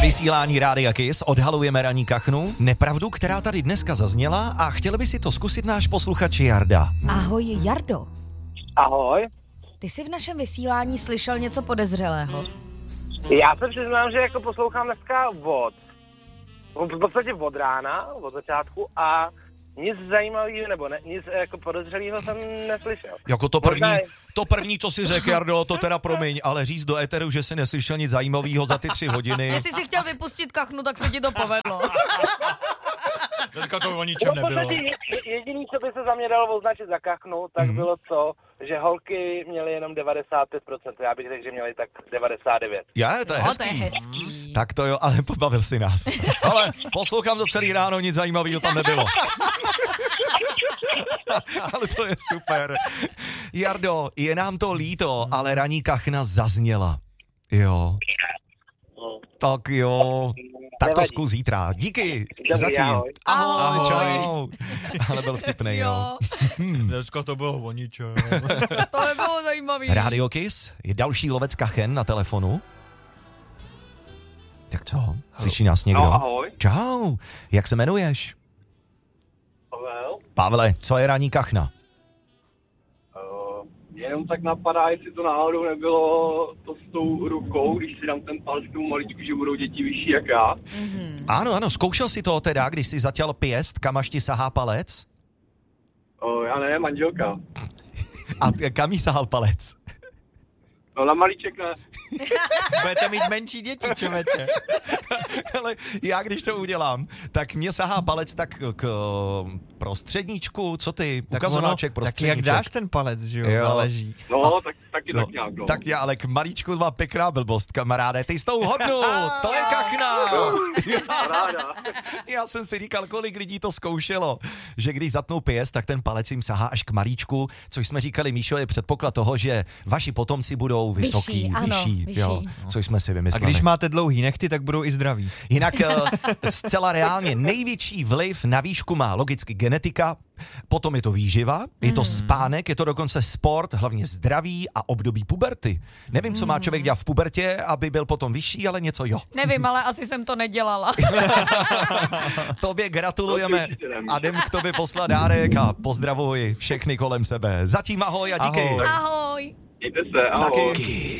vysílání Rádia Kiss odhalujeme ranní kachnu, nepravdu, která tady dneska zazněla a chtěl by si to zkusit náš posluchač Jarda. Ahoj, Jardo. Ahoj. Ty jsi v našem vysílání slyšel něco podezřelého? Já se přiznám, že jako poslouchám dneska v podstatě od rána, od začátku a nic zajímavého nebo ne, nic jako podezřelého jsem neslyšel. Jako to první, co si řekl, Jardo, to teda promiň, ale říct do éteru, že si neslyšel nic zajímavého za ty 3 hodiny. Jestli jsi chtěl vypustit kachnu, tak se ti to povedlo. Dneska to o ničem nebylo. Jediný, co by se za mě dalo označit za kachnu, tak bylo to, že holky měly jenom 95%, já bych řekl, že měly tak 99%. To je hezký. To je hezký. Tak to jo, ale pobavil si nás. Ale poslouchám to celý ráno, nic zajímavého tam nebylo. Ale to je super. Jardo, je nám to líto, ale ranní kachna zazněla. Jo. Tak jo. Tak to zkus zítra. Díky. Zatím. Ahoj. Čau. Ale byl vtipnej, jo. Dneska to bylo o ničem. To nebylo zajímavý. Radio Kiss, je další lovec kachen na telefonu. Tak co? Slyší nás někdo? No, ahoj. Čau. Jak se jmenuješ? Pavel. Pavle, co je ranní kachna? Jenom tak napadá, jestli to náhodou nebylo to s tou rukou, když si dám ten palec k tomu maličku, že budou děti vyšší jak já. Mm-hmm. Ano, zkoušel si to teda, když jsi zatěl pěst, kam až ti sahá palec? Já ne, manželka. A kam jí sahal palec? No na malíček ne. Budete mít menší děti, čověče. Ale já když to udělám, tak mě sahá palec tak k prostředníčku, co ty? Ukazováček, Tak prostředníček. jak dáš ten palec, že jo, záleží. No, tak taky tak nějak, no. Tak já, ale k malíčku má pěkná blbost, kamaráde. Ty jsi tou hodnu, to je kachna. Paráda. Já jsem si říkal, kolik lidí to zkoušelo, že když zatnou pěst, tak ten palec jim sahá až k malíčku, což jsme říkali, Míšo, je předpoklad toho, že vaši potomci budou vyšší. Jo, což jsme si vymysleli. A když máte dlouhý nechty, tak budou i zdraví. Jinak zcela reálně největší vliv na výšku má logicky genetika, potom je to výživa, je to spánek, je to dokonce sport, hlavně zdraví a období puberty. Nevím, co má člověk dělat v pubertě, aby byl potom vyšší, ale něco jo. Nevím, ale asi jsem to nedělala. Tobě gratulujeme a jdem k tobě poslat dárek a pozdravuj všechny kolem sebe. Zatím ahoj a díky. Ahoj. Ahoj. Mějte se, ahoj. Taky.